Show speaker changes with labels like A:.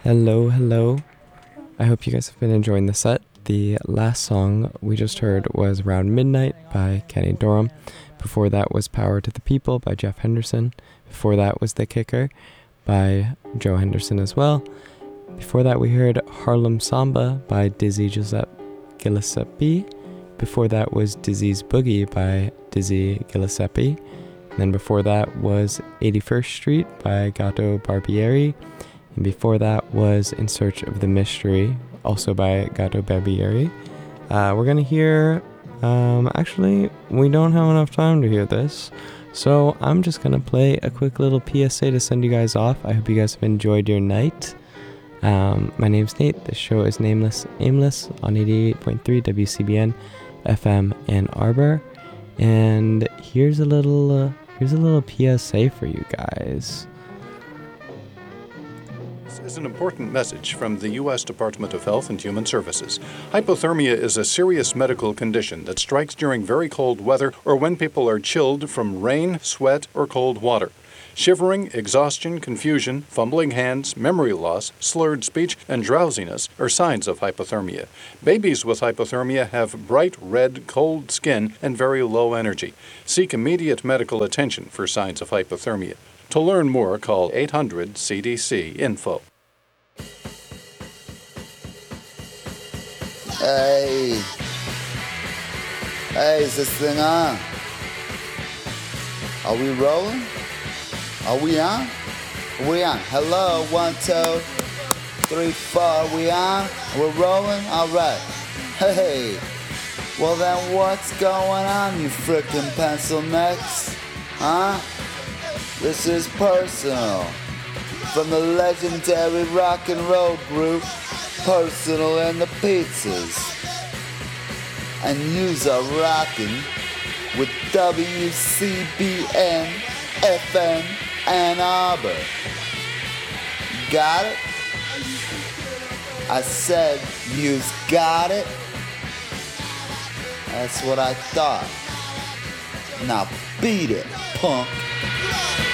A: Hello, hello. I hope you guys have been enjoying the set. The last song we just heard was Around Midnight by Kenny Dorham. Before that was Power to the People by Jeff Henderson. Before that was The Kicker by Joe Henderson as well. Before that we heard Harlem Samba by Dizzy Gillespie. Before that was Dizzy's Boogie by Dizzy Gillespie. And then before that was 81st Street by Gato Barbieri. And before that was In Search of the Mystery, also by Gato Barbieri. We're going to hear... actually, we don't have enough time to hear this. So I'm just going to play a quick little PSA to send you guys off. I hope you guys have enjoyed your night. My name's Nate. This show is Aimless on 88.3 WCBN FM Ann Arbor. And here's a little PSA for you guys.
B: This is an important message from the U.S. Department of Health and Human Services. Hypothermia is a serious medical condition that strikes during very cold weather or when people are chilled from rain, sweat, or cold water. Shivering, exhaustion, confusion, fumbling hands, memory loss, slurred speech, and drowsiness are signs of hypothermia. Babies with hypothermia have bright red, cold skin and very low energy. Seek immediate medical attention for signs of hypothermia. To learn more, call 800-CDC-INFO.
C: Hey, is this thing on? Are we rolling? Are we on? Are we on? Hello, 1, 2, 3, 4. Are we on? We're rolling? All right. Hey, well then what's going on, you frickin' pencil necks? Huh? This is Personal, from the legendary rock and roll group Personal and the Pizzas. And yous are rocking with WCBN FM Ann Arbor. Got it? I said yous got it? That's what I thought. Now beat it, punk.